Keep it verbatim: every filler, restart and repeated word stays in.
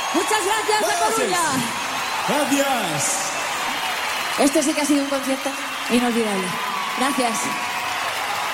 Muchas gracias, Gracias. A Coruña. Gracias. Esto sí que ha sido un concierto inolvidable. Gracias.